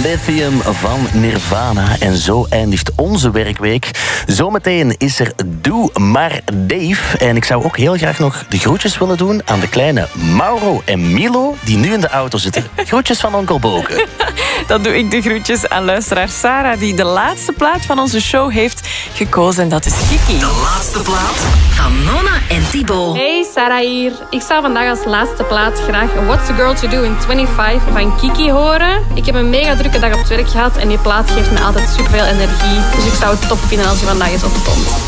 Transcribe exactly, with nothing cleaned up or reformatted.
Lithium van Nirvana. En zo eindigt onze werkweek. Zometeen is er Doe Maar Dave. En ik zou ook heel graag nog de groetjes willen doen aan de kleine Mauro en Milo, die nu in de auto zitten. Groetjes van onkel Boke. Dan doe ik de groetjes aan luisteraar Sarah, die de laatste plaat van onze show heeft gekozen. En dat is Kiki. De laatste plaat van Nonna en Thibaut. Hey, Sarah hier. Ik zou vandaag als laatste plaat graag What's a Girl to Do in vijfentwintig van Kiki horen. Ik heb een mega drukke dag op het werk gehad en die plaat geeft me altijd superveel energie. Dus ik zou het top vinden als die vandaag eens opstond.